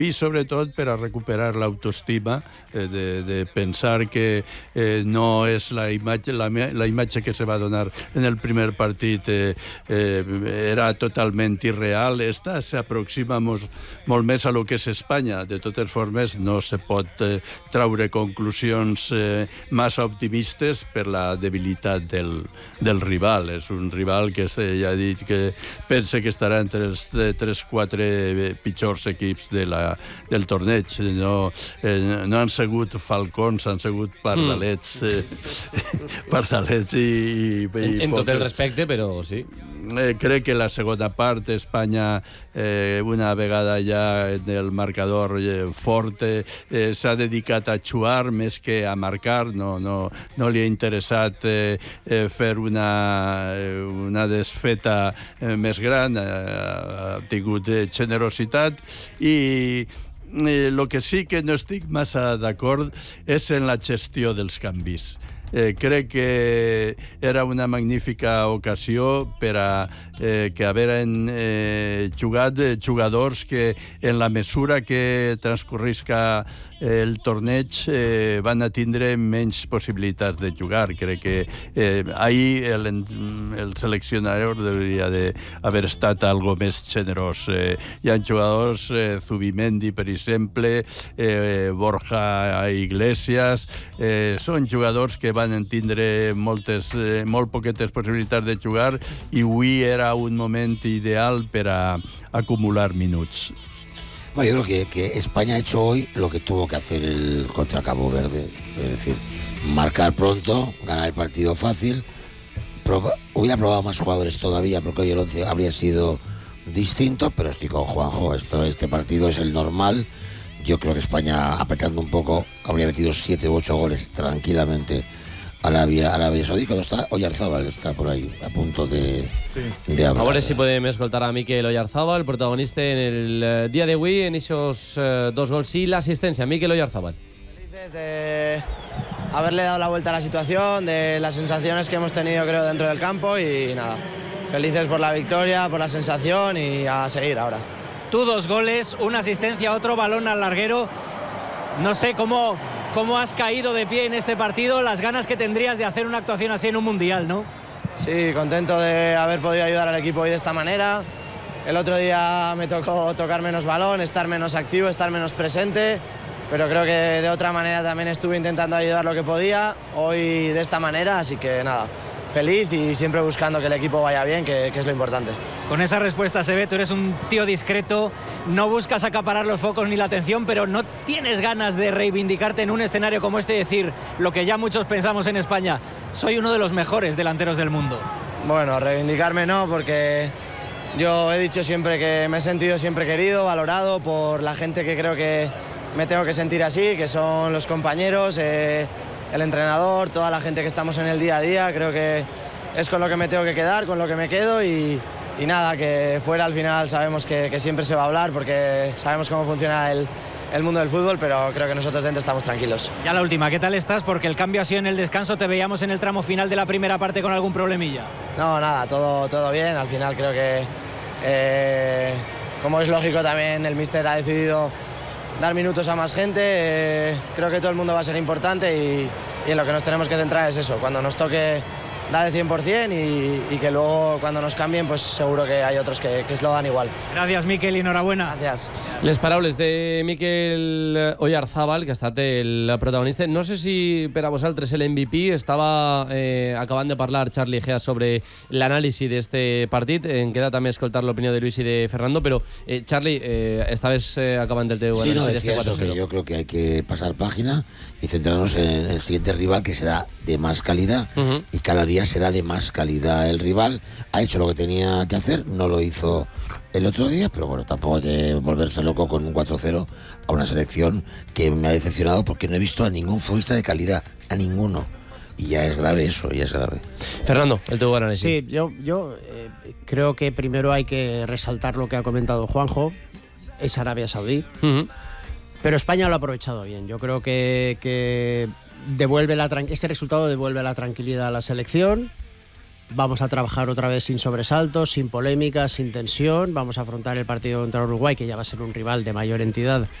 i sobretot per a recuperar l'autoestima de pensar que no és la imatge que se va donar en el primer partit era totalment irreal. Esta s'aproxima molt més a lo que és Espanya. De totes formes, no se pot traure conclusions massa optimistes per la debilitat del rival. És un rival que ja he dit que pensa que estarà entre els 3-4 pitjors equips del torneig. No han sigut falcons, han sigut pardalets. Pardalets i en tot el respecte, però sí. Crec que la segona part Espanya, una vegada ja en el marcador fort, s'ha dedicat a xuar més que a marcar. No li ha interessat fer una desfeta més gran. Ha tingut generositat i el que sí que no estic massa d'acord és en la gestió dels canvis. Crec que era una magnífica ocasió per a que haveren jugat jugadors que en la mesura que transcorrisca el torneig van a tindre menys possibilitats de jugar. Crec que ahir el seleccionador hauria d'haver estat algo més generós. Hi ha jugadors, Zubimendi, per exemple, Borja Iglesias, són jugadors que van tindre molt poquetes possibilitats de jugar i avui era un moment ideal per a acumular minuts. Bueno, yo creo que España ha hecho hoy lo que tuvo que hacer contra Cabo Verde, es decir, marcar pronto, ganar el partido fácil. Hubiera probado más jugadores todavía porque hoy el 11 habría sido distinto, pero estoy con Juanjo, este partido es el normal. Yo creo que España, apretando un poco, habría metido 7 u 8 goles tranquilamente a Arabia Saudí, cuando está Oyarzábal, está por ahí, a punto de hablar. A veure si podem escoltar a Mikel Oyarzábal, protagonista en el dia d'avui, en esos 2 gols y la asistencia. Mikel Oyarzábal. Felices de haberle dado la vuelta a la situación, de las sensaciones que hemos tenido, creo, dentro del campo y nada. Felices por la victoria, por la sensación y a seguir ahora. Tú 2 goles, una asistencia, otro balón al larguero. No sé cómo has caído de pie en este partido, las ganas que tendrías de hacer una actuación así en un mundial, ¿no? Sí, contento de haber podido ayudar al equipo hoy de esta manera. El otro día me tocó tocar menos balón, estar menos activo, estar menos presente, pero creo que de otra manera también estuve intentando ayudar lo que podía, hoy de esta manera, así que nada, feliz y siempre buscando que el equipo vaya bien, que es lo importante. Con esa respuesta se ve, tú eres un tío discreto, no buscas acaparar los focos ni la atención, pero no tienes ganas de reivindicarte en un escenario como este y decir lo que ya muchos pensamos en España, soy uno de los mejores delanteros del mundo. Bueno, reivindicarme no, porque yo he dicho siempre que me he sentido siempre querido, valorado por la gente que creo que me tengo que sentir así, que son los compañeros, el entrenador, toda la gente que estamos en el día a día. Creo que es con lo que me tengo que quedar, con lo que me quedo y nada, que fuera al final sabemos que siempre se va a hablar porque sabemos cómo funciona el mundo del fútbol, pero creo que nosotros dentro estamos tranquilos. Ya la última, ¿qué tal estás? Porque el cambio ha sido en el descanso, te veíamos en el tramo final de la primera parte con algún problemilla. No, nada, todo bien. Al final creo que, como es lógico, también el míster ha decidido dar minutos a más gente. Creo que todo el mundo va a ser importante y en lo que nos tenemos que centrar es eso, cuando nos toque dar el 100% y que luego cuando nos cambien pues seguro que hay otros que se lo dan igual. Gracias, Mikel, i enhorabuena. Gràcies. Les paraules de Mikel Oyarzábal, que ha estat el protagonista. No sé si per a vosaltres l'MVP estava acabant de parlar Charlie Gea sobre l'anàlisi d'este partit. Em queda també escoltar l'opinió de Luis y de Fernando, però Charlie, estaves acabant del teu sí, análisis no, de este 4-0. Que yo creo que hay que pasar página y centrarnos en el siguiente rival, que será de más calidad, y cada día será de más calidad el rival. Ha hecho lo que tenía que hacer, no lo hizo el otro día, pero bueno, tampoco hay que volverse loco con un 4-0 a una selección que me ha decepcionado porque no he visto a ningún futbolista de calidad, a ninguno. Y ya es grave eso, ya es grave. Fernando, el teu análisis. Sí, yo creo que primero hay que resaltar lo que ha comentado Juanjo, es Arabia Saudí, pero España lo ha aprovechado bien. Yo creo que devuelve este resultado devuelve la tranquilidad a la selección Vamos a trabajar otra vez sin sobresaltos, sin polémicas, sin tensión. Vamos a afrontar el partido contra Uruguay, que ya va a ser un rival de mayor entidad